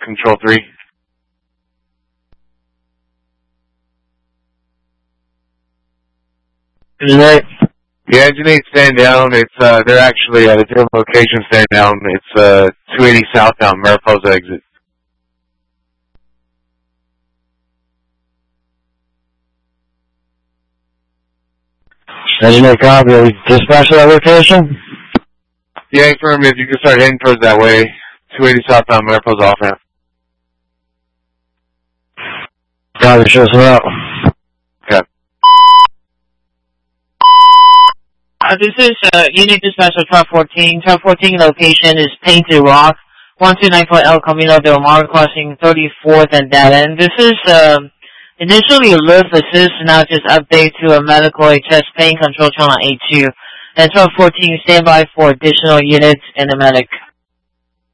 Control 3. Engineer 8. Yeah, Engine 8 stand down. It's, they're actually at a different location stand down. It's, 280 southbound Mariposa exit. Engineer copy. Are we dispatch to that location? Yeah, affirmative. You can start heading towards that way. 280 southbound Mariposa off ramp. Copy, show us out. Okay. This is Unit Dispatch of 1214. 1214 location is Painted Rock, 1294 El Camino del Mar, crossing 34th and Dead End. This is initially a lift assist, now just update to a medical chest pain control channel A2. And 1214 standby for additional units and a medic.